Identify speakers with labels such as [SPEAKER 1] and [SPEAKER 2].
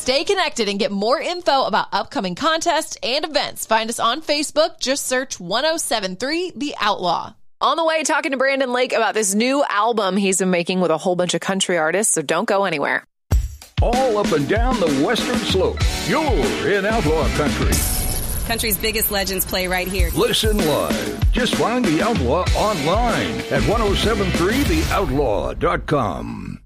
[SPEAKER 1] Stay connected and get more info about upcoming contests and events. Find us on Facebook. Just search 1073 The Outlaw. On the way, talking to Brandon Lake about this new album he's been making with a whole bunch of country artists, so don't go anywhere.
[SPEAKER 2] All up and down the western slope, you're in Outlaw Country.
[SPEAKER 3] Country's biggest legends play right here.
[SPEAKER 2] Listen live. Just find The Outlaw online at 1073theoutlaw.com.